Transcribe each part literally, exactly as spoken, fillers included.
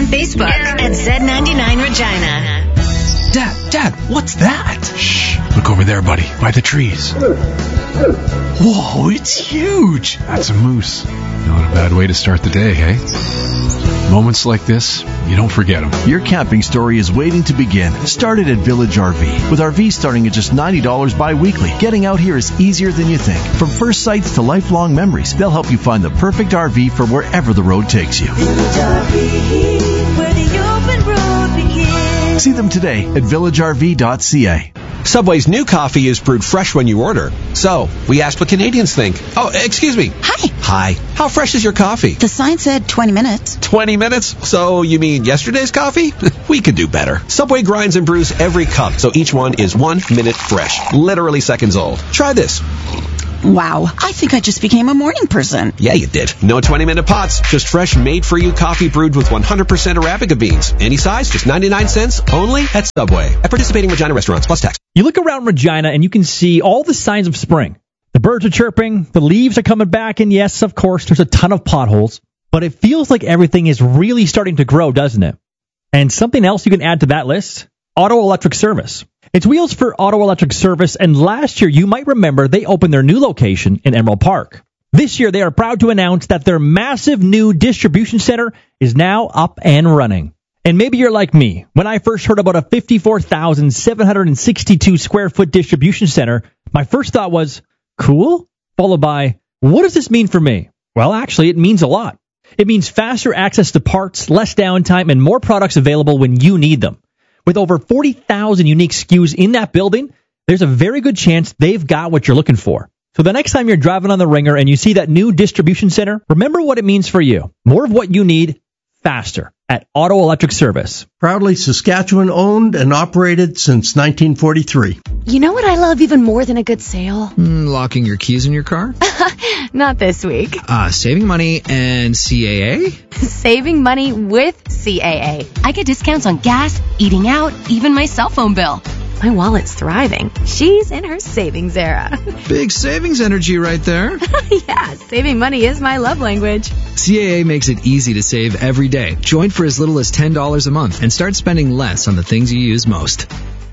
Facebook at Z ninety-nine Regina. Dad, Dad, what's that? Shh. Look over there, buddy, by the trees. Whoa, it's huge. That's a moose. Not a bad way to start the day, hey? Moments like this, you don't forget them. Your camping story is waiting to begin. Started at Village R V. With R Vs starting at just ninety dollars bi-weekly, getting out here is easier than you think. From first sights to lifelong memories, they'll help you find the perfect R V for wherever the road takes you. Village R V, where the open road begins. See them today at village r v dot c a. Subway's new coffee is brewed fresh when you order. So, we asked what Canadians think. Oh, excuse me. Hi. Hi. How fresh is your coffee? The sign said twenty minutes. twenty minutes? So, you mean yesterday's coffee? We could do better. Subway grinds and brews every cup, so each one is one minute fresh. Literally seconds old. Try this. Wow, I think I just became a morning person. Yeah, you did. No twenty-minute pots, just fresh, made-for-you coffee brewed with one hundred percent Arabica beans. Any size, just ninety-nine cents, only at Subway. At participating Regina restaurants, plus tax. You look around Regina and you can see all the signs of spring. The birds are chirping, the leaves are coming back, and yes, of course, there's a ton of potholes. But it feels like everything is really starting to grow, doesn't it? And something else you can add to that list? Auto Electric Service. It's Wheels for Auto Electric Service, and last year, you might remember, they opened their new location in Emerald Park. This year, they are proud to announce that their massive new distribution center is now up and running. And maybe you're like me. When I first heard about a fifty-four thousand seven hundred sixty-two square foot distribution center, my first thought was, cool? Followed by, what does this mean for me? Well, actually, it means a lot. It means faster access to parts, less downtime, and more products available when you need them. With over forty thousand unique S K Us in that building, there's a very good chance they've got what you're looking for. So the next time you're driving on the Ringer and you see that new distribution center, remember what it means for you. More of what you need, faster, at Auto Electric Service. Proudly Saskatchewan owned and operated since nineteen forty-three. You know what I love even more than a good sale? Mm, locking your keys in your car? Not this week. Uh, saving money and C A A? Saving money with C A A. I get discounts on gas, eating out, even my cell phone bill. My wallet's thriving. She's in her savings era. Big savings energy right there. Yeah, saving money is my love language. C A A makes it easy to save every day. Join for as little as ten dollars a month and start spending less on the things you use most.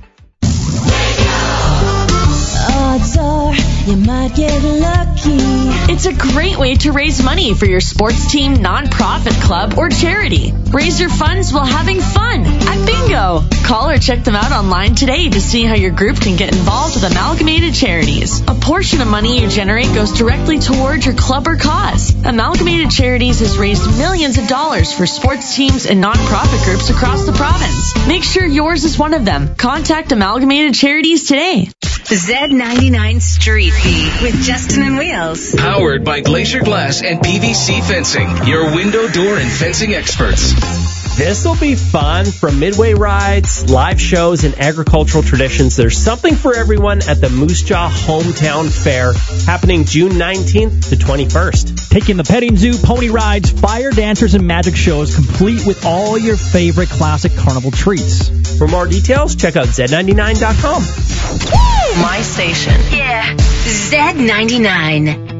Odds are you might get lucky. It's a great way to raise money for your sports team, nonprofit club, or charity. Raise your funds while having fun at Bingo. Call or check them out online today to see how your group can get involved with Amalgamated Charities. A portion of money you generate goes directly toward your club or cause. Amalgamated Charities has raised millions of dollars for sports teams and nonprofit groups across the province. Make sure yours is one of them. Contact Amalgamated Charities today. Z ninety-nine Street Beat with Justin and Wheels. Powered by Glacier Glass and P V C Fencing, your window, door, and fencing experts. This'll be fun. From midway rides, live shows, and agricultural traditions, there's something for everyone at the Moose Jaw Hometown Fair, happening June nineteenth to twenty-first. Taking the petting zoo, pony rides, fire dancers, and magic shows, complete with all your favorite classic carnival treats. For more details, check out Z ninety-nine dot com. My station. Yeah. Z ninety-nine.